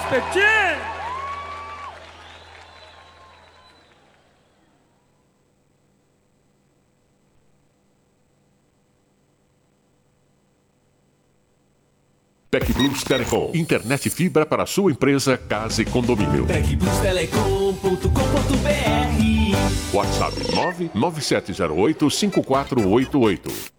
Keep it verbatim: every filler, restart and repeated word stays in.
espetinho! TecBlus Telecom. Internet fibra para sua empresa, casa e condomínio. tec plus telecom ponto com ponto br. WhatsApp nove nove sete zero oito cinco quatro oito oito.